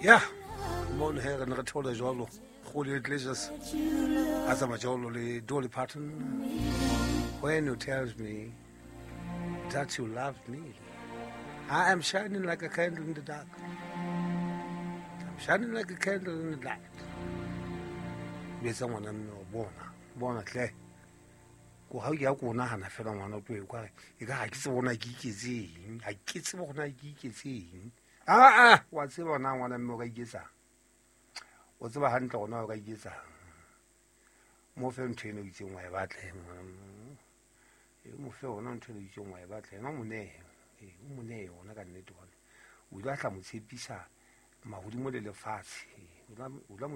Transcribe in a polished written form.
Yeah, mon here and Ratola Jolo, Holy Iglesias, Azamajolo, Dolly Parton. When you tells me that you love me, I am shining like a candle in the dark. I'm shining like a candle in the light. Be someone I'm no born at lay. Go how you go now and I fell on one of you. You got kiss one I geeky. I kiss one I geeky. What's it now when I'm more gisa? What's the hand or no gisa? More film training in my battle. You move on to the young my battle. No money. Money or not a net one. We like to see pizza. My would model of fast.